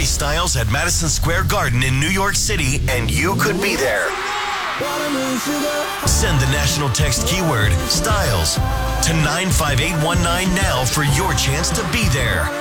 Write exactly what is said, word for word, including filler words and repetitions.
Harry Styles at Madison Square Garden in New York City, and you could be there. Send the national text keyword STYLES to nine five eight one nine now for your chance to be there.